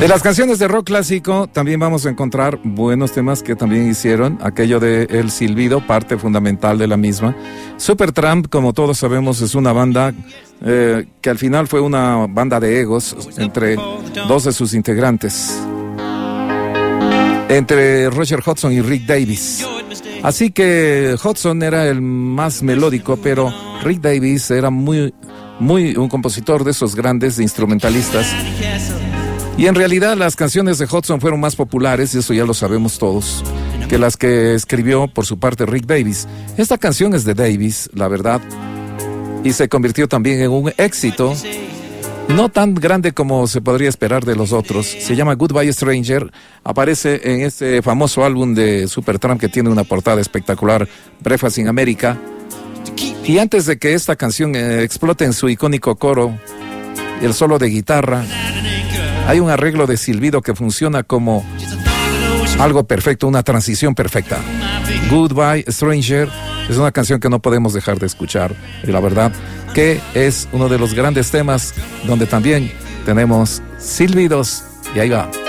De las canciones de rock clásico también vamos a encontrar buenos temas que también hicieron. Aquello de El Silbido, parte fundamental de la misma. Supertramp, como todos sabemos, es una banda que al final fue una banda de egos entre dos de sus integrantes, entre Roger Hodgson y Rick Davies. Así que Hodgson era el más melódico, pero Rick Davies era muy un compositor de esos grandes instrumentalistas. Y en realidad las canciones de Hodgson fueron más populares, y eso ya lo sabemos todos, que las que escribió por su parte Rick Davies. Esta canción es de Davies, la verdad, y se convirtió también en un éxito, no tan grande como se podría esperar de los otros. Se llama Goodbye Stranger, aparece en este famoso álbum de Supertramp que tiene una portada espectacular, Breakfast in America. Y antes de que esta canción explote en su icónico coro, el solo de guitarra, hay un arreglo de silbido que funciona como algo perfecto, una transición perfecta. Goodbye Stranger es una canción que no podemos dejar de escuchar, y la verdad que es uno de los grandes temas donde también tenemos silbidos, y ahí va.